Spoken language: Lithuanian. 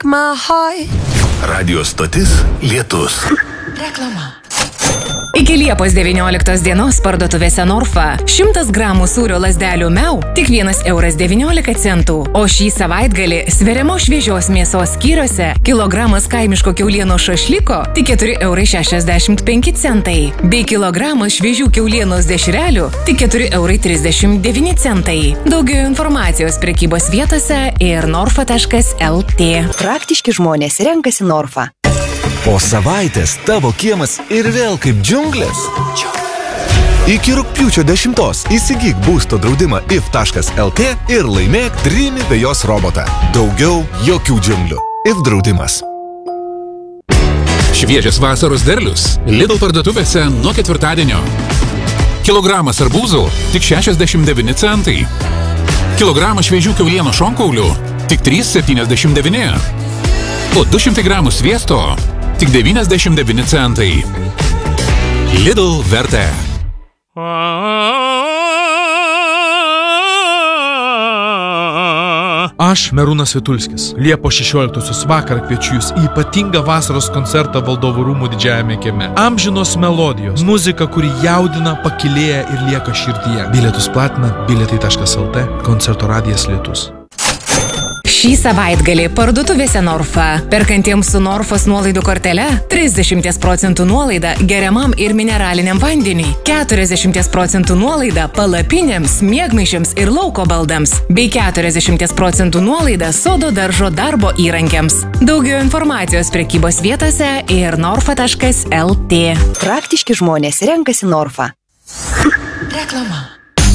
my heart. Radio stotis Lietus. Reklama. Iki Liepos 19 dienos parduotuvėse Norfa 100 gramų sūrio lazdelių Meu tik 1,19 €, o šį savaitgalį sveriamo šviežios mėsos skyriuose kilogramas kaimiško kiaulieno šašliko tik 4,65 €, bei kilogramas šviežių kiaulienos dešrelių tik 4,39 €. Daugiau informacijos prekybos vietose ir norfa.lt. Praktiški žmonės renkasi Norfa. Po savaitės tavo kiemas ir vėl kaip džiunglės. Iki rugpjūčio 10 įsigyk būsto draudimą if.lt ir laimėk Dreamy vejos robotą. Daugiau jokių džiunglių. If draudimas. Šviežias vasaros derlius Lidl parduotuvėse nuo ketvirtadienio. Kilogramas arbūzų tik 69 centai. Kilogramas šviežių kiaulieno šonkaulių tik 3,79. O 200 gramų sviesto tik 99 centai. Lidl vertė. Aš, Merūnas Vitulskis, Liepos 16 vakarą kviečiu jūs į ypatingą vasaros koncertą Valdovų rūmų didžiajame kieme. Amžinos melodijos, muzika, kuri jaudina, pakilėja ir lieka širdyje. Bilietus platina bilietai.lt, koncerto radijas Lietus. Šį savaitgalį parduotuvėse Norfa. Perkantiems su Norfos nuolaidų kortele 30% nuolaida geriamam ir mineraliniam vandeniui, 40% nuolaida palapinėms, miegmaišiams ir lauko baldams, bei 40% nuolaida sodo daržo darbo įrankiams. Daugiau informacijos prekybos vietose ir norfa.lt. Praktiški žmonės renkasi Norfa. Reklama.